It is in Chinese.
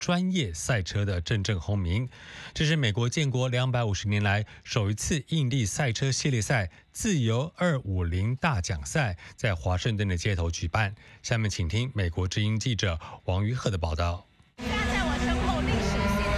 专业赛车的阵阵轰鸣。这是美国建国250年来首一次硬地赛车系列赛自由250大奖赛在华盛顿的街头举办。下面请听美国之音记者王于鹤的报道。 在我身后历史